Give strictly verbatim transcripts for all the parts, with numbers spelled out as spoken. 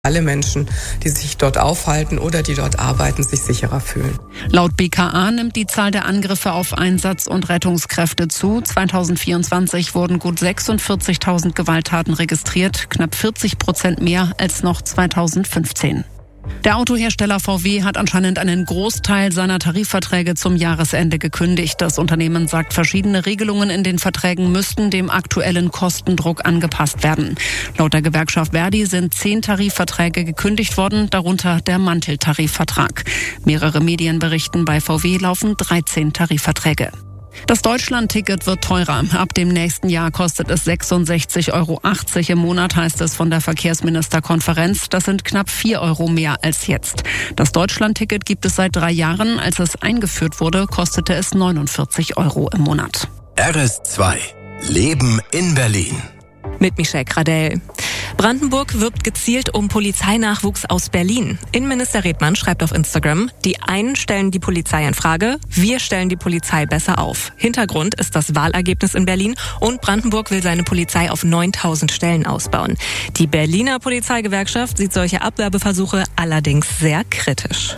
alle Menschen, die sich dort aufhalten oder die dort arbeiten, sich sicherer fühlen. Laut B K A nimmt die Zahl der Angriffe auf Einsatz- und Rettungskräfte zu. zweitausendvierundzwanzig wurden gut sechsundvierzigtausend Gewalttaten registriert, knapp vierzig Prozent mehr als noch zweitausendfünfzehn. Der Autohersteller V W hat anscheinend einen Großteil seiner Tarifverträge zum Jahresende gekündigt. Das Unternehmen sagt, verschiedene Regelungen in den Verträgen müssten dem aktuellen Kostendruck angepasst werden. Laut der Gewerkschaft Verdi sind zehn Tarifverträge gekündigt worden, darunter der Manteltarifvertrag. Mehrere Medien berichten, bei V W laufen dreizehn Tarifverträge. Das Deutschland-Ticket wird teurer. Ab dem nächsten Jahr kostet es sechsundsechzig Euro achtzig im Monat, heißt es von der Verkehrsministerkonferenz. Das sind knapp vier Euro mehr als jetzt. Das Deutschland-Ticket gibt es seit drei Jahren. Als es eingeführt wurde, kostete es neunundvierzig Euro im Monat. R S zwei. Leben in Berlin. Mit Michelle Gradell. Brandenburg wirbt gezielt um Polizeinachwuchs aus Berlin. Innenminister Redmann schreibt auf Instagram, die einen stellen die Polizei in Frage, wir stellen die Polizei besser auf. Hintergrund ist das Wahlergebnis in Berlin und Brandenburg will seine Polizei auf neuntausend Stellen ausbauen. Die Berliner Polizeigewerkschaft sieht solche Abwerbeversuche allerdings sehr kritisch.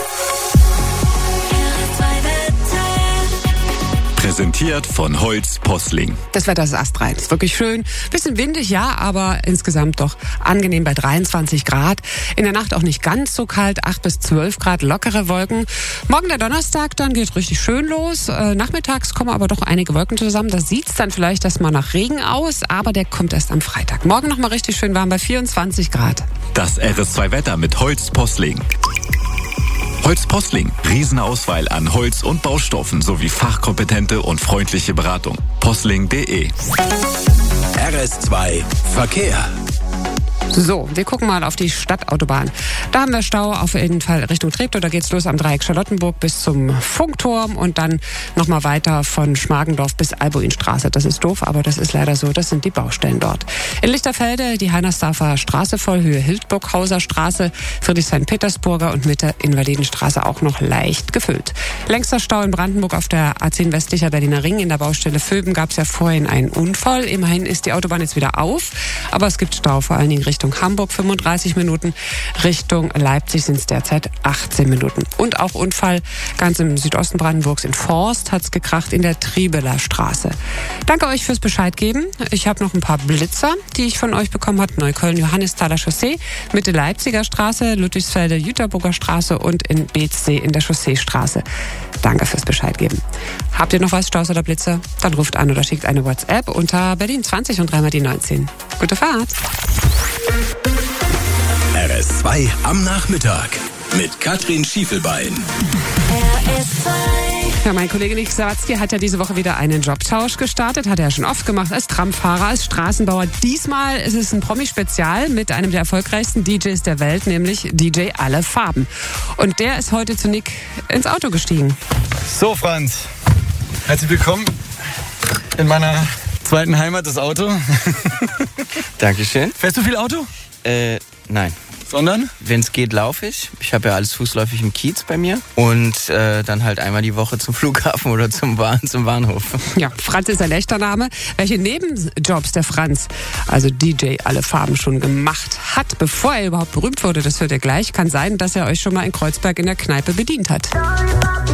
Präsentiert von Holz Posling. Das Wetter ist astrein. Ist wirklich schön. Bisschen windig, ja, aber insgesamt doch angenehm bei dreiundzwanzig Grad. In der Nacht auch nicht ganz so kalt, acht bis zwölf Grad, lockere Wolken. Morgen der Donnerstag, dann geht richtig schön los. Äh, nachmittags kommen aber doch einige Wolken zusammen. Da sieht's dann vielleicht erstmal nach Regen aus, aber der kommt erst am Freitag. Morgen nochmal richtig schön warm bei vierundzwanzig Grad. Das R S zwei Wetter mit Holz Posling. Holz Posling. Riesenauswahl an Holz- und Baustoffen sowie fachkompetente und freundliche Beratung. posling punkt de. R S zwei Verkehr. So, wir gucken mal auf die Stadtautobahn. Da haben wir Stau auf jeden Fall Richtung Treptow. Da geht's los am Dreieck Charlottenburg bis zum Funkturm und dann nochmal weiter von Schmargendorf bis Albuinstraße. Das ist doof, aber das ist leider so. Das sind die Baustellen dort. In Lichterfelde die Heinersdorfer Straße voll, Höhe Hildburghauser Straße, Friedrichshain-Petersburger und Mitte Invalidenstraße auch noch leicht gefüllt. Längster Stau in Brandenburg auf der A zehn westlicher Berliner Ring. In der Baustelle Vöben gab's ja vorhin einen Unfall. Immerhin ist die Autobahn jetzt wieder auf, aber es gibt Stau, vor allen Dingen Richtung Richtung Hamburg fünfunddreißig Minuten, Richtung Leipzig sind es derzeit achtzehn Minuten. Und auch Unfall ganz im Südosten Brandenburgs in Forst hat es gekracht in der Triebeler Straße. Danke euch fürs Bescheid geben. Ich habe noch ein paar Blitzer, die ich von euch bekommen habe. Neukölln-Johannisthaler Chaussee, Mitte Leipziger Straße, Ludwigsfelde-Jüterburger Straße und in Beetzsee in der Chausseestraße. Danke fürs Bescheid geben. Habt ihr noch was, Staus oder Blitzer? Dann ruft an oder schickt eine WhatsApp unter Berlin zwanzig und dreimal die neunzehn. Gute Fahrt! R S zwei am Nachmittag mit Katrin Schiefelbein. R S zwei. Ja, mein Kollege Nick Sawatzki hat ja diese Woche wieder einen Jobtausch gestartet. Hat er ja schon oft gemacht als Tramfahrer, als Straßenbauer. Diesmal ist es ein Promi-Spezial mit einem der erfolgreichsten D Js der Welt, nämlich D J Alle Farben. Und der ist heute zu Nick ins Auto gestiegen. So, Franz, herzlich willkommen in meiner zweiten Heimat, das Auto. Dankeschön. Fährst du viel Auto? Äh, nein. Sondern? Wenn es geht, laufe ich. Ich habe ja alles fußläufig im Kiez bei mir. Und äh, dann halt einmal die Woche zum Flughafen oder zum, Bahn, zum Bahnhof. Ja, Franz ist ein echter Name. Welche Nebenjobs der Franz, also D J Alle Farben, schon gemacht hat, bevor er überhaupt berühmt wurde, das hört ihr gleich. Kann sein, dass er euch schon mal in Kreuzberg in der Kneipe bedient hat.